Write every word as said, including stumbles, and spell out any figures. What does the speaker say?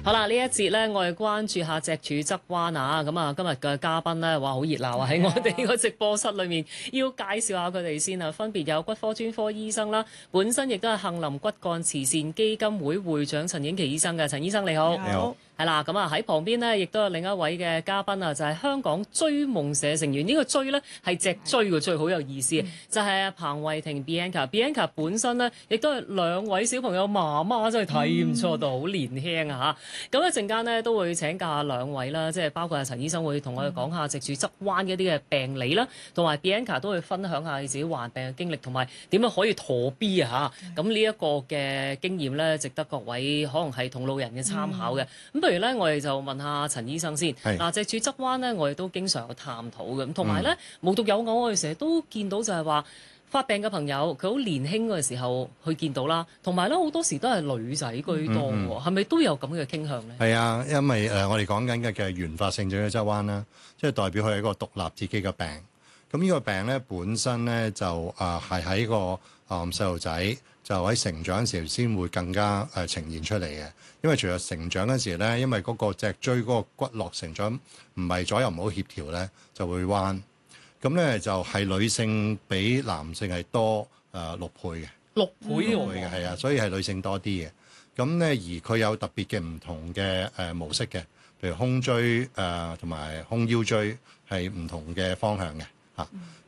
好啦，呢一節咧，我哋關注下脊柱側彎啊！咁啊，今日嘅嘉賓咧，哇，好熱鬧啊！喺我哋個直播室裏面，要介紹下佢哋先啊。分別有骨科專科醫生啦，本身亦都係杏林骨幹慈善基金會會長陳英奇醫生嘅。陳醫生你好， 你好。 係啦，咁啊喺旁邊呢，亦都有另一位嘅嘉賓啊，就係、是、香港追夢社成員。呢、這個追呢，係脊椎嘅追，好有意思。嗯、就係彭慧婷 Bianca，Bianca 本身呢，亦都係兩位小朋友媽媽，真係睇唔錯到好年輕啊嚇。咁一陣間呢，都會請教下兩位啦，即係包括阿陳醫生會同我哋講下脊柱側彎嘅一啲嘅病理啦，同埋 Bianca 都會分享下自己患病嘅經歷，同埋點樣可以駝 B 啊嚇。咁呢一個嘅經驗呢，值得各位可能係同路人嘅參考嘅。咁、嗯不如咧，我哋就問下陳醫生先。嗱，脊柱側彎咧，我哋都經常有探討嘅。咁同埋咧，無獨有偶，我哋成日都見到就係話發病嘅朋友，佢好年輕嗰個時候去見到啦。同埋咧，好多時都係女仔居多喎，係咪、嗯嗯、都有咁嘅傾向咧？ 係啊，因為誒、呃、我哋講緊嘅嘅原發性脊椎側彎啦，即係代表佢係一個獨立自己嘅病。咁呢個病咧本身咧就啊係喺個啊細路仔。就喺成長時先會更加誒、呃、呈現出嚟嘅，因為隨著成長嗰時咧，因為嗰個脊椎嗰個骨骼成長唔係左右唔好協調咧，就會彎。咁咧就係女性比男性係多誒、呃、六倍嘅， 六倍六倍嘅係啊，所以係女性多啲嘅。咁咧而佢有特別嘅唔同嘅誒、呃、模式嘅，譬如胸椎誒同埋胸腰椎係唔同嘅方向嘅嚇。